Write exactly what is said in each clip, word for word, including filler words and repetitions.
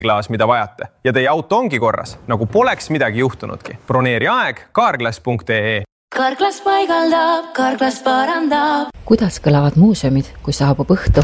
klaas, mida vajate ja teie auto ongi korras, nagu poleks midagi juhtunudki. Broneeri aeg carglass punkt ee. Carglass paigaldab, Carglass parandab. Kuidas kõlavad muuseumid, kui saabub õhtu?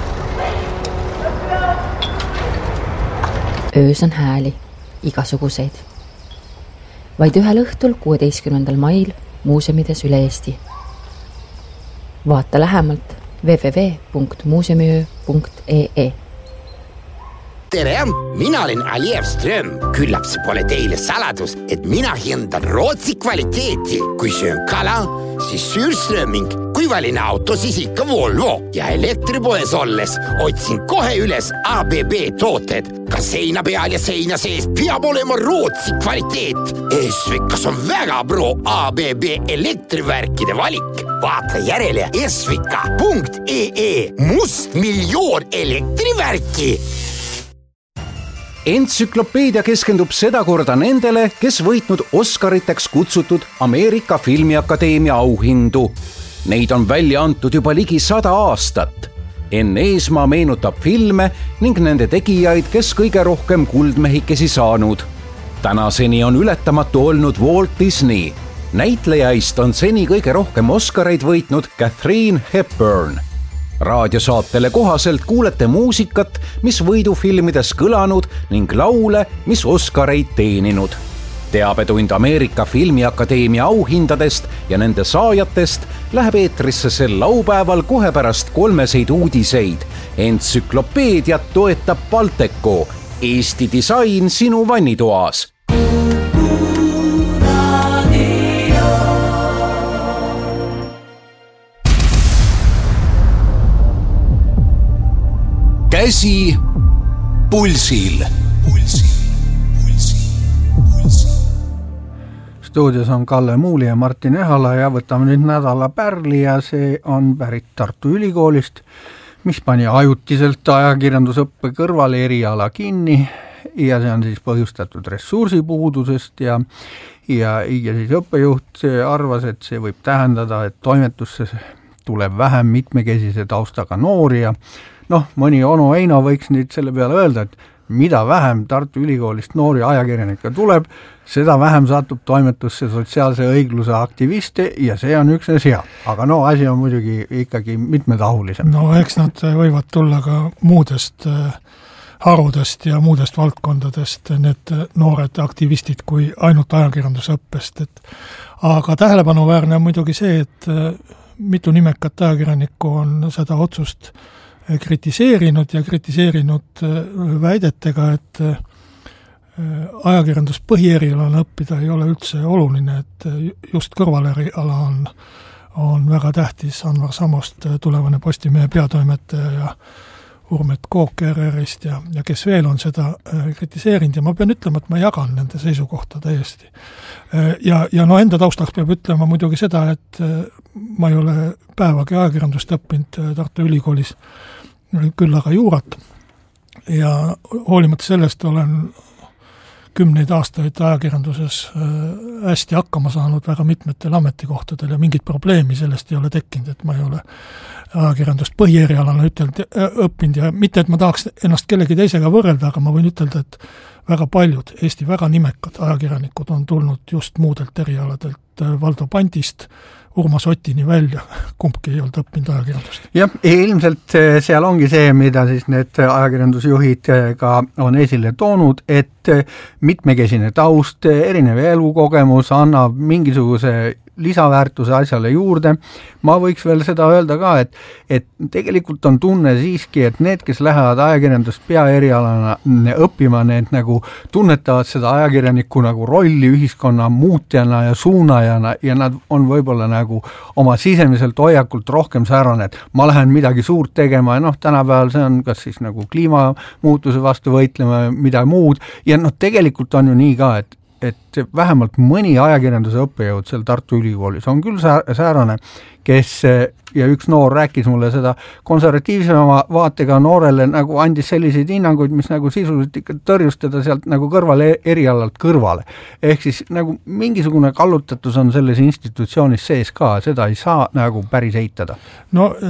Öös on hääli, igasuguseid. Vaid ühel õhtul kuueteistkümnendal mail muuseumides üle Eesti. Vaata lähemalt w w w punkt muuseumiöö punkt ee. Tere, mina olen Aliev Ström. Küllap see pole teile saladus, et mina hindan Rootsi kvaliteeti. Kui söön kala, siis Sürströming. Kui valin auto, siis ikka Volvo. Ja elektripoes olles otsin kohe üles A B B tooted. Ka seina peal ja seina sees peab olema Rootsi kvaliteet. Esvikas on väga pro A B B elektrivärkide valik. Vaata järele esvika punkt ee. Must miljoon elektrivärki. Entsüklopeedia keskendub sedakorda nendele, kes võitnud Oscariteks kutsutud Ameerika Filmiakadeemia auhindu. Neid on välja antud juba ligi sada aastat. Enn Eesmaa meenutab filme ning nende tegijaid, kes kõige rohkem kuldmehikesi saanud. Tänaseni on ületamatu olnud Walt Disney. Näitlejaist on seni kõige rohkem Oscareid võitnud Katharine Hepburn. Raadiosaatele kohaselt kuulete muusikat, mis võidufilmides kõlanud ning laule, mis Oscareid teeninud. Teabetund Ameerika Filmiakadeemia auhindadest ja nende saajatest läheb eetrisse sel laupäeval kohe pärast kolmeseid uudiseid. Entsüklopeediat toetab Balteco, Eesti disain sinu vannitoas. Käsi pulsil. Pulsil, pulsil, pulsil. Stuudios on Kalle Muuli ja Martin Ehala ja võtame nüüd nädala pärli ja see on pärit Tartu Ülikoolist, mis pani ajutiselt ajakirjandusõppe kõrvale eriala kinni ja see on siis põhjustatud ressursipuudusest ja, ja, ja siis õppejuht arvas, et see võib tähendada, et toimetusse tuleb vähem mitmekesise taustaga noori ja noh, mõni onu Eino võiks nüüd selle peale öelda, et mida vähem Tartu Ülikoolist noori ajakirjanikka tuleb, seda vähem satub toimetusse sotsiaalse õigluse aktiviste ja see on üksnes hea. Aga no asi on muidugi ikkagi mitmetahulisem. No eks nad võivad tulla ka muudest harudest ja muudest valdkondadest, need noored aktivistid kui ainult ajakirjandusõppest. Et, aga tähelepanuväärne on muidugi see, et mitu nimekat ajakirjanikku on seda otsust kritiseerinud ja kritiseerinud väidetega, et ajakirjandus põhierialana õppida ei ole üldse oluline, et just kõrvaleriala on, on väga tähtis. Anvar Samost, tulevane Postimehe peatoimetaja ja Urmet Kook R R-ist ja, ja kes veel on seda kritiseerinud ja ma pean ütlema, et ma jagan nende seisukohta täiesti. Ja, ja no enda taustaks peab ütlema muidugi seda, et ma ei ole päevagi ajakirjandust õppinud Tartu Ülikoolis, küll aga juurat ja hoolimata sellest olen kümneid aastaid ajakirjanduses hästi hakkama saanud väga mitmetel ametikohtadel ja mingit probleemi sellest ei ole tekkinud, et ma ei ole ajakirjandust põhierialana ütelnud, õppinud ja mitte, et ma tahaks ennast kellegi teisega võrrelda, aga ma võin ütelda, et väga paljud Eesti väga nimekad ajakirjanikud on tulnud just muudelt erialadelt, Valdo Pandist Urmas Otini välja, kumbki ei olnud õppinud ajakirjandust. Jah, ilmselt seal ongi see, mida siis need ajakirjandusjuhid ka on esile toonud, et mitmekesine taust, erinev elukogemus annab mingisuguse lisaväärtuse asjale juurde. Ma võiks veel seda öelda ka, et, et tegelikult on tunne siiski, et need, kes lähevad ajakirjandust peaerialana õppima, need nagu tunnetavad seda ajakirjaniku nagu rolli ühiskonna muutjana ja suunajana ja nad on võib-olla nagu oma sisemiselt hoiakult rohkem säärane, et ma lähen midagi suurt tegema ja noh, tänapäeval see on kas siis nagu kliimamuutuse vastu võitlema midagi muud ja noh, tegelikult on ju nii ka, et et vähemalt mõni ajakirjanduse õppejõud seal Tartu Ülikoolis on küll säärane, kes ja üks noor rääkis mulle seda konservatiivsema vaatega noorele nagu andis selliseid hinnanguid, mis nagu sisuliselt ikka tõrjustada sealt nagu kõrvale erialalt kõrvale. Ehk siis nagu mingisugune kallutatus on selles institutsioonis sees ka, seda ei saa nagu päris eitada. No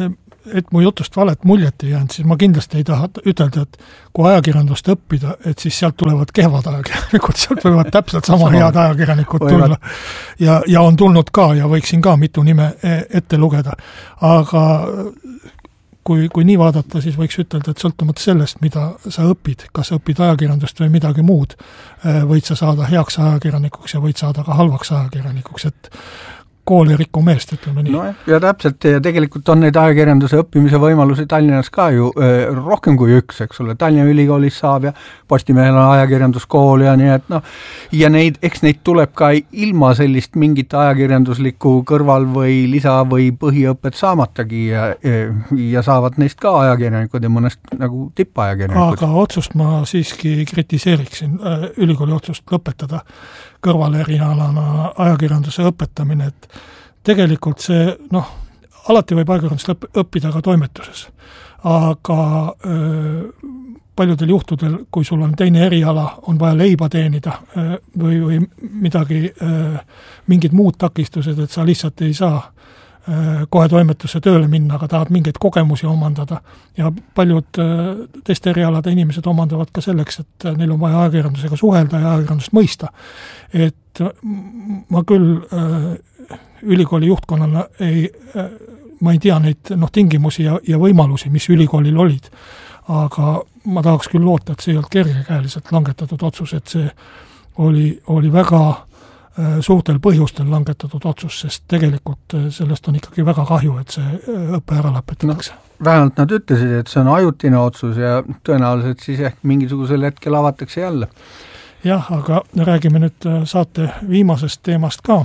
et mu jutust valet muljet ei jäänud, siis ma kindlasti ei taha ütelda, et kui ajakirjandust õppida, et siis sealt tulevad kehvad ajakirjanikud, sealt võivad täpselt sama head ajakirjanikud tulla. Ja, ja on tulnud ka ja võiksin ka mitu nime ette lugeda. Aga kui, kui nii vaadata, siis võiks ütelda, et sõltumata sellest, mida sa õpid, kas õpid ajakirjandust või midagi muud, võid sa saada heaks ajakirjanikuks ja võid saada ka halvaks ajakirjanikuks, et kooli rikku meest, ütleme nii. No, ja täpselt, ja tegelikult on neid ajakirjanduse õppimise võimalusi Tallinnas ka ju öö, rohkem kui üks, eks ole, Tallinna Ülikoolis saab ja Postimehel on ajakirjanduskool ja nii, et noh, ja neid, eks neid tuleb ka ilma sellist mingit ajakirjanduslikku kõrval või lisa või põhiõpet saamatagi ja, ja saavad neist ka ajakirjanikud ja mõnest nagu tippajakirjanikud. Aga otsust ma siiski kritiseeriksin, ülikooli otsust lõpetada kõrvale erialana ajakirjanduse õpetamine, et tegelikult see, noh, alati võib ajakirjandust õppida ka toimetuses, aga öö, paljudel juhtudel, kui sul on teine eriala, on vaja leiba teenida öö, või, või midagi, öö, mingid muud takistused, et sa lihtsalt ei saa öö, kohe toimetusse tööle minna, aga tahad mingeid kogemusi omandada ja paljud öö, teiste erialade inimesed omandavad ka selleks, et neil on vaja ajakirjandusega suhelda ja ajakirjandust mõista. Et ma küll öö, ülikooli juhtkonnana ei, ma ei tea neid noh, tingimusi ja, ja võimalusi, mis ülikoolil olid, aga ma tahaks küll loota, et see ei olnud kergekäeliselt langetatud otsus, et see oli, oli väga suurtel põhjustel langetatud otsus, sest tegelikult sellest on ikkagi väga kahju, et see õppe ära lõpetatakse. No, vähemalt nad ütlesid, et see on ajutine otsus ja tõenäoliselt siis ehk mingisugusel hetkel avatakse jälle. Jah, aga räägime nüüd saate viimasest teemast ka.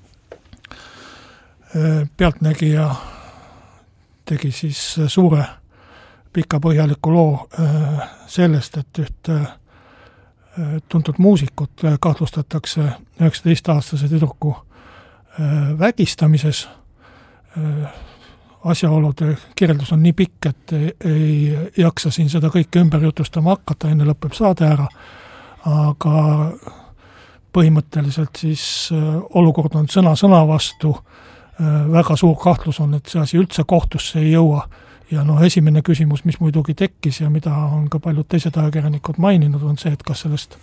Pealtnägija tegi siis suure pika põhjaliku loo sellest, et üht tuntud muusikut kahtlustatakse üheksateist-aastase tüdruku vägistamises. Asjaolude kirjeldus on nii pikk, et ei, ei jaksa siin seda kõike ümber jutustama hakata, enne lõpeb saade ära, aga põhimõtteliselt siis olukord on sõna sõna vastu, väga suur kahtlus on, et see asi üldse kohtusse ei jõua ja noh, esimene küsimus, mis muidugi tekkis ja mida on ka paljud teised ajakirjanikud maininud, on see, et kas sellest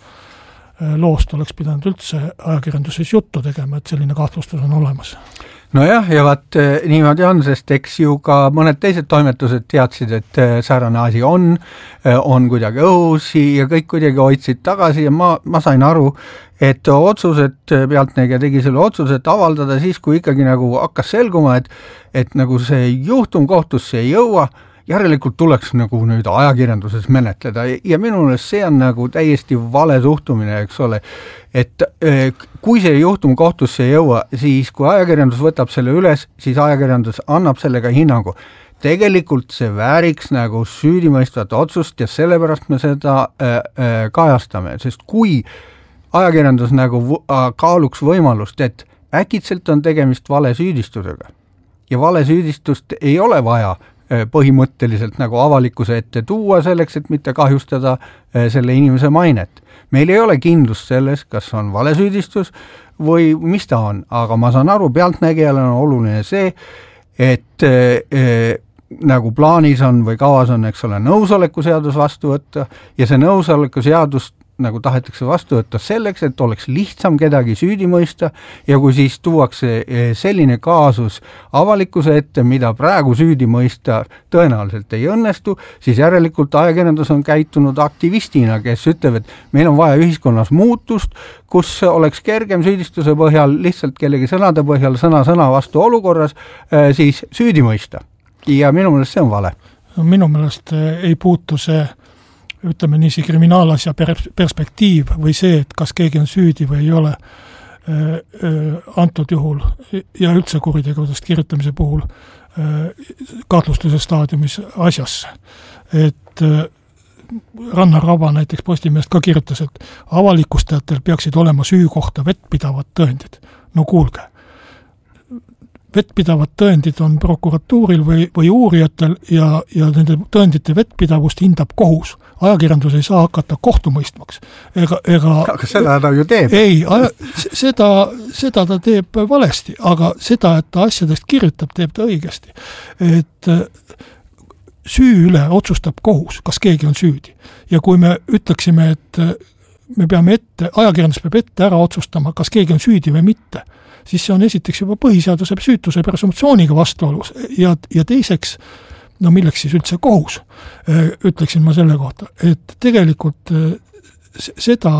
loost oleks pidanud üldse ajakirjanduses juttu tegema, et selline kahtlustus on olemas. Nojah, ja vaat niimoodi on, sest eks ju ka mõned teised toimetused teadsid, et säärane asi on, on kuidagi õhus ja kõik kuidagi hoidsid tagasi ja ma, ma sain aru, et otsused, Pealtnägija tegi selle otsused avaldada siis, kui ikkagi nagu hakkas selguma, et, et nagu see juhtum kohtusse ei jõua, järelikult tuleks nagu nüüd ajakirjanduses menetleda ja minu meelest see on nagu täiesti vale suhtumine, eks ole, et kui see juhtum kohtusse ei jõua, siis kui ajakirjandus võtab selle üles, siis ajakirjandus annab sellega hinnangu. Tegelikult see vääriks nagu süüdimõistvat otsust ja sellepärast me seda äh, äh, kajastame, sest kui ajakirjandus nagu kaaluks võimalust, et äkitselt on tegemist vale süüdistusega ja vale süüdistust ei ole vaja põhimõtteliselt nagu avalikkuse ette tuua selleks, et mitte kahjustada selle inimese mainet. Meil ei ole kindlust selles, kas on valesüüdistus või mis ta on, aga ma saan aru, Pealtnägijale on oluline see, et eh, nagu plaanis on või kavas on, eks ole, nõusoleku seadus vastu võtta ja see nõusoleku seadus nagu tahetakse vastu võtta selleks, et oleks lihtsam kedagi süüdi mõista ja kui siis tuuakse selline kaasus avalikkuse ette, mida praegu süüdi mõista tõenäoliselt ei õnnestu, siis järelikult ajakirjandus on käitunud aktivistina, kes ütleb, et meil on vaja ühiskonnas muutust, kus oleks kergem süüdistuse põhjal, lihtsalt kellegi sõnade põhjal sõna-sõna vastu olukorras, siis süüdi mõista. Ja minu meelest see on vale. Minu meelest ei puutu see ütleme niisi kriminaalasja perspektiiv või see, et kas keegi on süüdi või ei ole antud juhul ja üldse kuritegudest kirjutamise puhul kahtlustuse staadiumis asjasse. Et Rannar Raba näiteks Postimehest ka kirjutas, et avalikustajatel peaksid olema süü kohta vettpidavad tõendid. No kuulge, vettpidavad tõendid on prokuratuuril või, või uurijatel ja, ja nende tõendite vettpidavust hindab kohus. ajakirjandus ei saa hakata kohtumõistmaks. Ega, ega, aga seda ta ju teeb. Ei, seda, seda ta teeb valesti, aga seda, et ta asjadest kirjutab, teeb ta õigesti. Et süü üle otsustab kohus, kas keegi on süüdi. Ja kui me ütleksime, et me peame ette, ajakirjandus peab ette ära otsustama, kas keegi on süüdi või mitte, siis see on esiteks juba põhiseaduse süütuse presumptsiooniga vastuolus ja, ja teiseks, no milleks siis üldse kohus, ütleksin ma selle kohta, et tegelikult seda,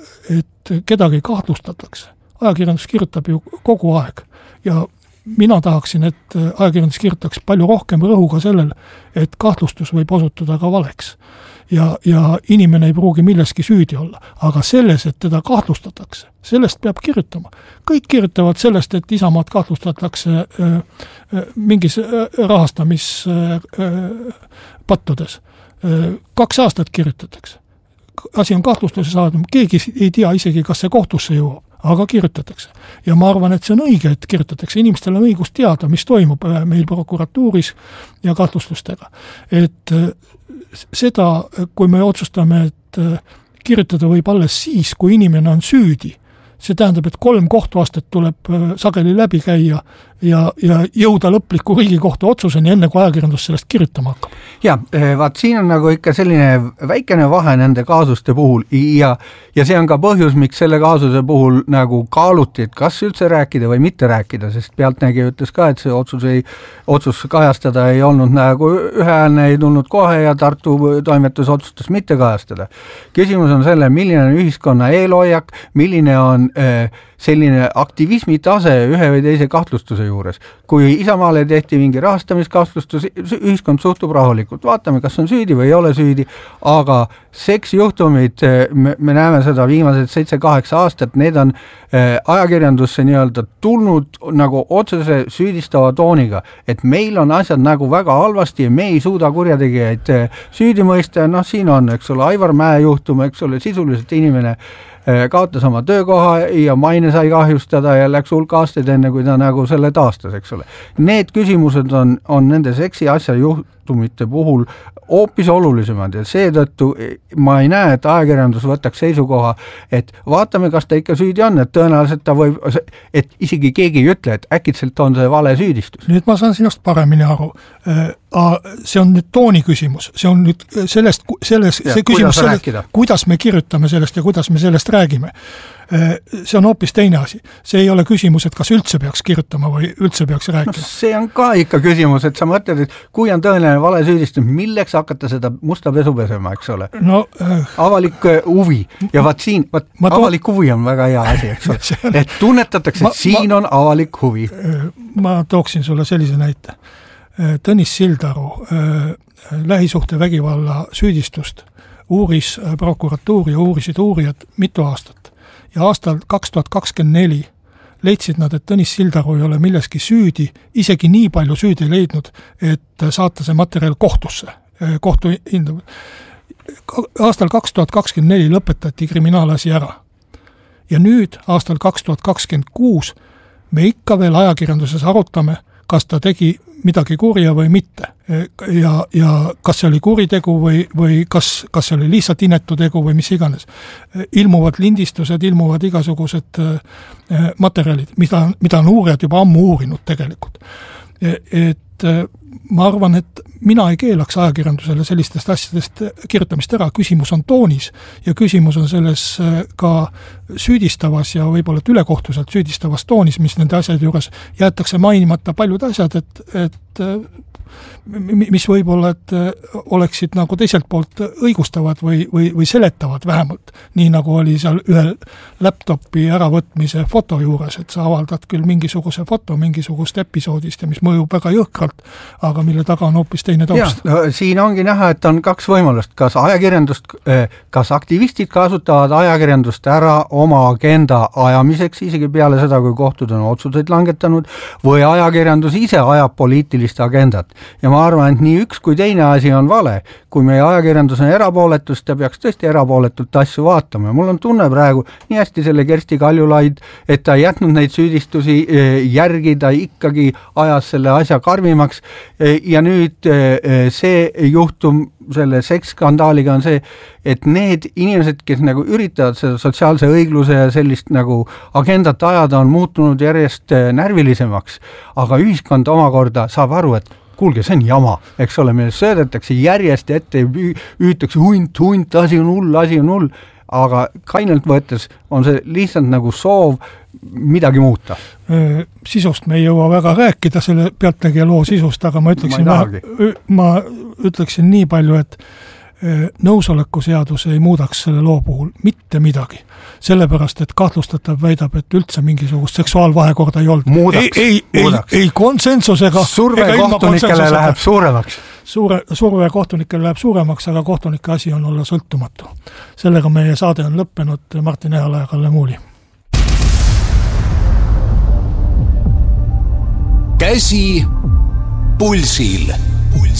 et kedagi kahtlustatakse, ajakirjandus kirjutab ju kogu aeg ja mina tahaksin, et ajakirjandus kirjutaks palju rohkem rõhuga sellel, et kahtlustus võib osutuda ka valeks. Ja, ja inimene ei pruugi milleski süüdi olla, aga selles, et teda kahtlustatakse, sellest peab kirjutama. Kõik kirjutavad sellest, et Isamaad kahtlustatakse äh, äh, mingis rahastamis äh, pattudes. Äh, kaks aastat kirjutatakse. Asi on kahtlustuse saadud, keegi ei tea isegi, kas see kohtusse jõuab, aga kirjutatakse. Ja ma arvan, et see on õige, et kirjutatakse. Inimestel on õigus teada, mis toimub meil prokuratuuris ja kahtlustustega. Et seda, kui me otsustame, et kirjutada võib alles siis, kui inimene on süüdi, see tähendab, et kolm kohtuastet tuleb sageli läbi käia ja, ja jõuda lõpliku riigikohtu otsuseni, enne kui ajakirjandus sellest kirjutama hakkab. Ja, vaat siin on nagu ikka selline väikene vahe nende kaasuste puhul ja, ja see on ka põhjus, miks selle kaasuse puhul nagu kaaluti, et kas üldse rääkida või mitte rääkida, sest pealtnägija ütles ka, et see otsus, ei, otsus kajastada ei olnud nagu üheäälne, ei tulnud kohe ja Tartu toimetus otsustas mitte kajastada. Küsimus on selle, milline on ühiskonna eelhoiak, milline on selline aktivismi tase ühe või teise kahtlustuse juures. Kui Isamaale tehti mingi rahastamiskahtlustus, ühiskond suhtub rahulikult. Vaatame, kas on süüdi või ei ole süüdi, aga seksjuhtumid, me, me näeme seda viimased seitse-kaheksa aastat, need on ajakirjandusse nii-öelda tulnud nagu otsese süüdistava tooniga, et meil on asjad nagu väga halvasti ja me ei suuda kurjategijaid süüdi mõista. Noh, siin on, eks ole, Aivar Mäe juhtum, eks ole, sisuliselt inimene kaotas oma töökoha ja maine sai kahjustada ja läks hulk aastaid enne, kui ta nagu selle taastas, eks ole. Need küsimused on, on nende seksi asja juhtumite puhul hoopis olulisemad ja seetõttu ma ei näe, et ajakirjandus võtaks seisukoha, et vaatame, kas ta ikka süüdi on, et tõenäoliselt ta võib, et isegi keegi ei ütle, et äkitselt on see vale süüdistus. Nüüd ma saan sinust paremini aru. See on nüüd tooni küsimus, see on nüüd sellest, selles, ja, see küsimus sellest, kuidas me kirjutame sellest ja kuidas me sellest räägime. See on hoopis teine asi. See ei ole küsimus, et kas üldse peaks kirjutama või üldse peaks rääkima. No, see on ka ikka küsimus, et sa mõtled, et kui on tõeline vale süüdistus, milleks hakata seda musta pesu pesema, eks ole? No, äh, avalik huvi. Ja vaat siin, vaat toon... avalik huvi on väga hea asi, eks ole. Et tunnetatakse, et siin ma, on avalik huvi. Ma tooksin sulle sellise näite. Tõnis Sildaru lähisuhte vägivalla süüdistust uuris prokuratuur ja uurisid uurijad mitu aastat. Ja aastal kaks tuhat kakskümmend neli leidsid nad, et Tõnis Sildaru ei ole milleski süüdi, isegi nii palju süüdi leidnud, et saata see materjal kohtusse. Kohtu hindab. Aastal kaks tuhat kakskümmend neli lõpetati kriminaalasi ära. Ja nüüd aastal kaks tuhat kakskümmend kuus me ikka veel ajakirjanduses arutame, kas ta tegi midagi kurja või mitte. Ja, ja kas see oli kuritegu või, või kas, kas see oli lihtsalt inetu tegu või mis iganes. Ilmuvad lindistused, ilmuvad igasugused materjalid, mida, mida on uurijad juba ammu uurinud tegelikult. Et ma arvan, et mina ei keelaks ajakirjandusele sellistest asjadest kirjutamist ära. Küsimus on toonis ja küsimus on selles ka süüdistavas ja võib-olla ülekohtuselt süüdistavas toonis, mis nende asjade juures jäetakse mainimata paljud asjad, et, et mis võib-olla, et oleksid nagu teiselt poolt õigustavad või, või, või seletavad vähemalt, nii nagu oli seal ühe laptopi äravõtmise foto juures, et sa avaldad küll mingisuguse foto mingisugust episoodist ja mis mõjub väga jõhkralt, aga mille taga on hoopis teine taust. No, siin ongi näha, et on kaks võimalust, kas ajakirjandust, kas aktivistid kasutavad ajakirjandust ära oma agenda ajamiseks, isegi peale seda, kui kohtud on otsuseid langetanud, või ajakirjandus ise ajab poliitilist agendat. Ja ma arvan, et nii üks kui teine asi on vale. Kui meie ajakirjandus on erapooletust, ta peaks tõesti erapooletult asju vaatama. Ja mul on tunne praegu nii hästi selle Kersti Kaljulaid, et ta ei jätnud neid süüdistusi järgi, ta ikkagi ajas selle asja karmimaks ja nüüd see juhtum selle seksskandaaliga on see, et need inimesed, kes nagu üritavad seda sotsiaalse õigluse ja sellist nagu agendat ajada, on muutunud järjest närvilisemaks, aga ühiskond omakorda saab aru, et kuulge, see on jama, eks ole, meil söödetakse järjest ette, hüütakse hunt, hunt, asi on hull, asi on hull, aga kainelt võetes on see lihtsalt nagu soov midagi muuta. Sisust me ei jõua väga rääkida selle pealtnägija loo sisust, aga ma ütleksin, ma, ma ütleksin nii palju, et nõusoleku seadus ei muudaks selle loo puhul mitte midagi. Sellepärast, et kahtlustatav väidab, et üldse mingisugust seksuaalvahekorda ei olnud. Muudaks, ei, ei, muudaks. ei, ei konsensusega. Surve kohtunikele läheb suuremaks. Suure, surve kohtunikele läheb suuremaks, aga kohtunike asi on olla sõltumatu. Sellega meie saade on lõppenud. Martin Ehale ja Kalle Muuli. Käsi pulsil.